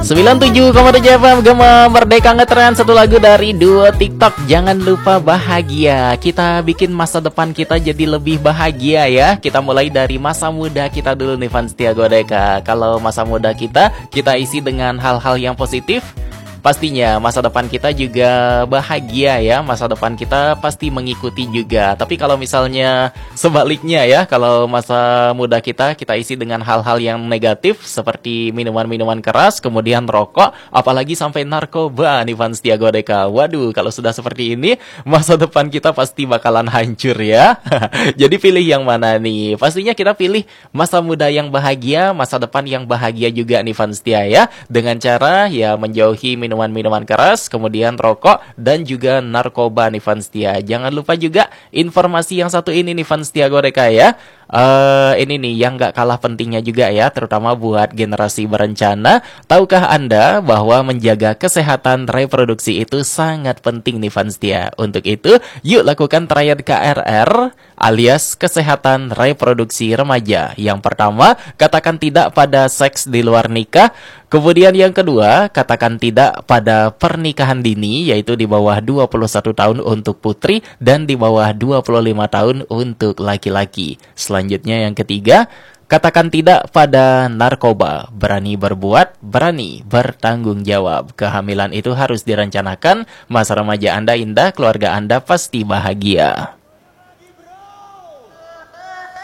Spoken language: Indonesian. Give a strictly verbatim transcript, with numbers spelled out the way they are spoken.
sembilan puluh tujuh koma tujuh F M Gema Merdeka Ngetren. Satu lagu dari duo TikTok, Jangan Lupa Bahagia. Kita bikin masa depan kita jadi lebih bahagia ya. Kita mulai dari masa muda kita dulu nih fans Setia Godeka. Kalau masa muda kita, kita isi dengan hal-hal yang positif. Pastinya masa depan kita juga bahagia ya. Masa depan kita pasti mengikuti juga. Tapi kalau misalnya sebaliknya ya, kalau masa muda kita kita isi dengan hal-hal yang negatif seperti minuman-minuman keras, kemudian rokok, apalagi sampai narkoba nih fans Setia Godeka. Waduh, kalau sudah seperti ini masa depan kita pasti bakalan hancur ya. Jadi pilih yang mana nih? Pastinya kita pilih masa muda yang bahagia, masa depan yang bahagia juga nih fans Setia ya. Dengan cara ya menjauhi minuman minuman-minuman keras, kemudian rokok, dan juga narkoba nih fans Setia. Jangan lupa juga informasi yang satu ini nih fans Setia Godeka ya. Uh, ini nih yang gak kalah pentingnya juga ya, terutama buat generasi berencana. Tahukah Anda bahwa menjaga kesehatan reproduksi itu sangat penting nih fans Setia. Untuk itu, yuk lakukan triad K R R alias kesehatan reproduksi remaja. Yang pertama, katakan tidak pada seks di luar nikah. Kemudian yang kedua, katakan tidak pada pernikahan dini, yaitu di bawah dua puluh satu tahun untuk putri dan di bawah dua puluh lima tahun untuk laki-laki. Selanjutnya yang ketiga, katakan tidak pada narkoba. Berani berbuat, berani bertanggung jawab. Kehamilan itu harus direncanakan. Masa remaja Anda indah, keluarga Anda pasti bahagia.